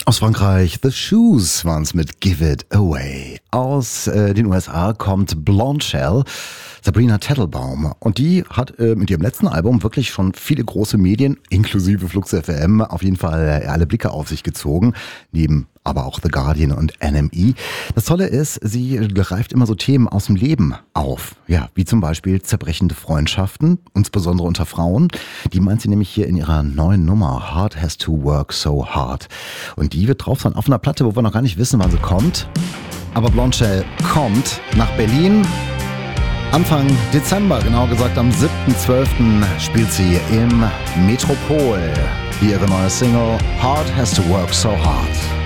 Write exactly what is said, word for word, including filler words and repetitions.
Aus Frankreich, The Shoes waren's mit Give It Away. Aus äh, den U S A kommt Blonde Shell, Sabrina Tettelbaum. Und die hat äh, mit ihrem letzten Album wirklich schon viele große Medien, inklusive Flux F M, auf jeden Fall äh, alle Blicke auf sich gezogen. Neben aber auch The Guardian und N M E. Das Tolle ist, sie greift immer so Themen aus dem Leben auf. Ja, wie zum Beispiel zerbrechende Freundschaften, insbesondere unter Frauen. Die meint sie nämlich hier in ihrer neuen Nummer, Hard Has to Work So Hard. Und die wird drauf sein auf einer Platte, wo wir noch gar nicht wissen, wann sie kommt. Aber Blonde Shell kommt nach Berlin. Anfang Dezember, genau gesagt am siebten zwölften spielt sie im Metropol. Hier ihre neue Single, Hard Has to Work So Hard.